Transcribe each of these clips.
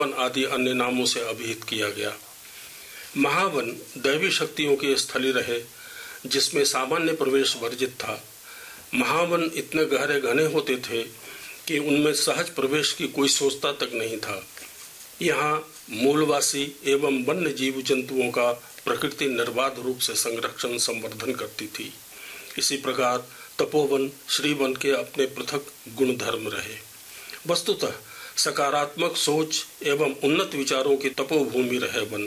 One आदि अन्य नामों से अभिहित किया गया। महावन दैवी शक्तियों की स्थली रहे, जिसमें सामान्य प्रवेश वर्जित था। महावन इतने गहरे घने होते थे कि उनमें सहज प्रवेश की कोई सोचता तक नहीं था। यहाँ मूलवासी एवं वन्य जीव जंतुओं का प्रकृति निर्बाध रूप से संरक्षण संवर्धन करती थी। इसी प्रकार तपोवन श्रीवन के अपने पृथक गुणधर्म रहे। वस्तुतः सकारात्मक सोच एवं उन्नत विचारों की तपोभूमि रहे वन।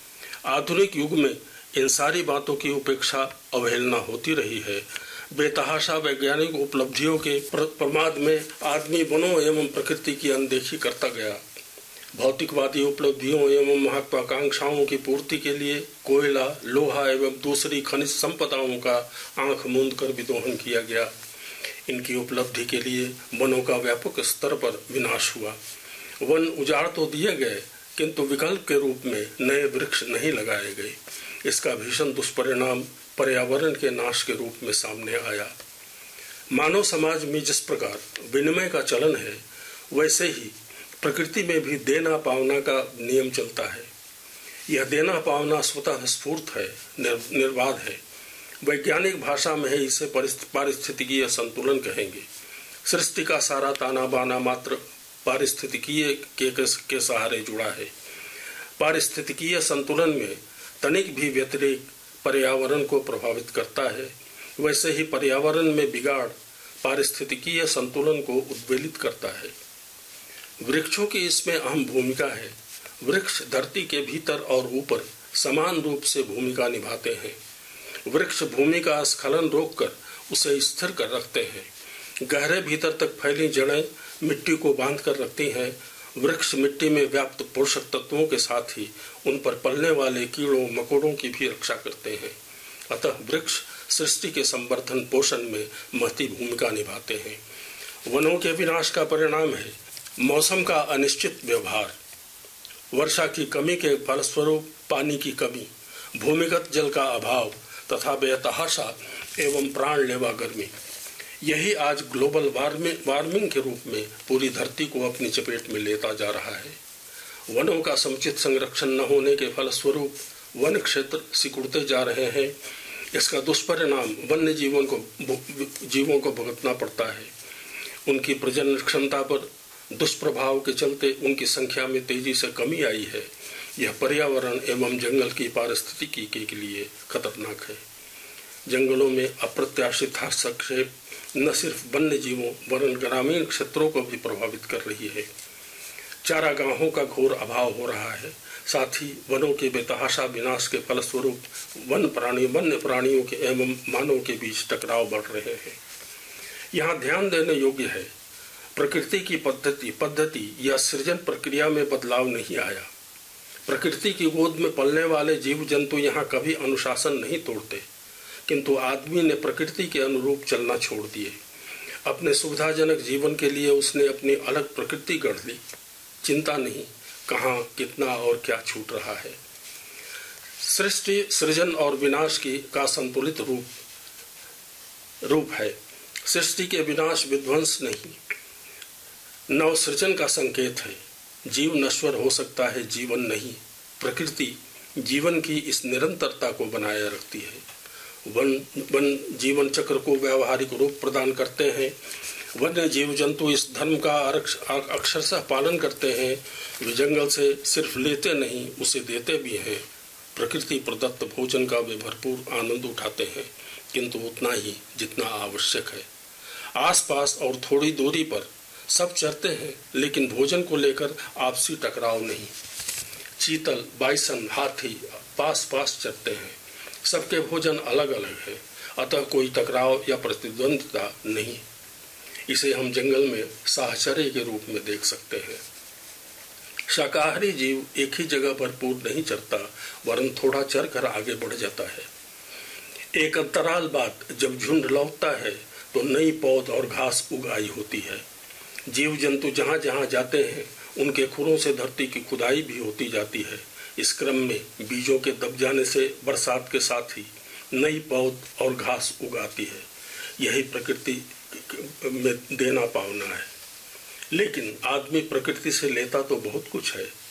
आधुनिक युग में इन सारी बातों की उपेक्षा अवहेलना होती रही है। बेतहाशा वैज्ञानिक उपलब्धियों के प्रमाद में आदमी वनों एवं प्रकृति की अनदेखी करता गया। भौतिकवादी उपलब्धियों एवं महत्वाकांक्षाओं की पूर्ति के लिए कोयला, लोहा एवं दूसरी खनिज संपदाओं का आंख मूंद कर विदोहन किया गया। इनकी उपलब्धि के लिए वनों का व्यापक स्तर पर विनाश हुआ। वन उजाड़ तो दिए गए, किंतु विकल्प के रूप में नए वृक्ष नहीं लगाए गए। इसका भीषण दुष्परिणाम पर्यावरण के नाश के रूप में सामने आया। मानव समाज में जिस प्रकार विनिमय का चलन है, वैसे ही प्रकृति में भी देना पावना का नियम चलता है। यह देना पावना स्वतः स्फूर्त है, निर्बाध है। वैज्ञानिक भाषा में है इसे पारिस्थितिकीय संतुलन कहेंगे। सृष्टि का सारा ताना बाना मात्र पारिस्थितिकीय के सहारे जुड़ा है। पारिस्थितिकीय संतुलन में तनिक भी व्यतिरेक पर्यावरण को प्रभावित करता है। वैसे ही पर्यावरण में बिगाड़ पारिस्थितिकीय संतुलन को उद्वेलित करता है। वृक्षों की इसमें अहम भूमिका है। वृक्ष धरती के भीतर और ऊपर समान रूप से भूमिका निभाते हैं। वृक्ष भूमि का स्खलन रोककर उसे स्थिर कर रखते हैं। गहरे भीतर तक फैली जड़ें मिट्टी को बांध कर रखती हैं। वृक्ष मिट्टी में व्याप्त पोषक तत्वों के साथ ही उन पर पलने वाले कीड़ों मकोड़ों की भी रक्षा करते हैं। अतः वृक्ष सृष्टि के संवर्धन पोषण में महती भूमिका निभाते हैं। वनों के विनाश का परिणाम है मौसम का अनिश्चित व्यवहार, वर्षा की कमी के फलस्वरूप पानी की कमी, भूमिगत जल का अभाव तथा बेतहाशा एवं प्राणलेवा गर्मी। यही आज ग्लोबल वार्मिंग के रूप में पूरी धरती को अपनी चपेट में लेता जा रहा है। वनों का समुचित संरक्षण न होने के फलस्वरूप वन क्षेत्र सिकुड़ते जा रहे हैं। इसका दुष्परिणाम वन्य जीवों को भुगतना पड़ता है। उनकी प्रजनन क्षमता पर दुष्प्रभाव के चलते उनकी संख्या में तेजी से कमी आई है। यह पर्यावरण एवं जंगल की पारिस्थितिकी के लिए खतरनाक है। जंगलों में अप्रत्याशित हस्तक्षेप न सिर्फ वन्य जीवों वरन ग्रामीण क्षेत्रों को भी प्रभावित कर रही है। चारागाहों का घोर अभाव हो रहा है। साथ ही वनों के बेतहाशा विनाश के फलस्वरूप वन्य प्राणियों के एवं मानव के बीच टकराव बढ़ रहे हैं। यहाँ ध्यान देने योग्य है, प्रकृति की पद्धति या सृजन प्रक्रिया में बदलाव नहीं आया। प्रकृति की गोद में पलने वाले जीव जंतु यहाँ कभी अनुशासन नहीं तोड़ते, किंतु आदमी ने प्रकृति के अनुरूप चलना छोड़ दिए। अपने सुविधाजनक जीवन के लिए उसने अपनी अलग प्रकृति गढ़ ली। चिंता नहीं कहाँ, कितना और क्या छूट रहा है। सृष्टि सृजन और विनाश का संतुलित रूप है। सृष्टि के विनाश विध्वंस नहीं, नवसृजन का संकेत है। जीव नश्वर हो सकता है, जीवन नहीं। प्रकृति जीवन की इस निरंतरता को बनाए रखती है। वन जीवन चक्र को व्यावहारिक रूप प्रदान करते हैं। वन्य जीव जंतु इस धर्म का अक्षरशः पालन करते हैं। वे जंगल से सिर्फ लेते नहीं, उसे देते भी हैं। प्रकृति प्रदत्त भोजन का वे भरपूर आनंद उठाते हैं, किंतु उतना ही जितना आवश्यक है। आसपास और थोड़ी दूरी पर सब चरते हैं, लेकिन भोजन को लेकर आपसी टकराव नहीं। चीतल, बाइसन, हाथी पास पास चरते हैं। सबके भोजन अलग अलग है, अतः कोई टकराव या प्रतिद्वंद्विता नहीं। इसे हम जंगल में साहचर्य के रूप में देख सकते हैं। शाकाहारी जीव एक ही जगह भरपूर नहीं चरता, वरन थोड़ा चर कर आगे बढ़ जाता है। एक अंतराल बाद जब झुंड लौटता है तो नई पौध और घास उगाई होती है। जीव जंतु जहाँ जहाँ जाते हैं उनके खुरों से धरती की खुदाई भी होती जाती है। इस क्रम में बीजों के दब जाने से बरसात के साथ ही नई पौध और घास उगाती है। यही प्रकृति में देना पावना है। लेकिन आदमी प्रकृति से लेता तो बहुत कुछ है,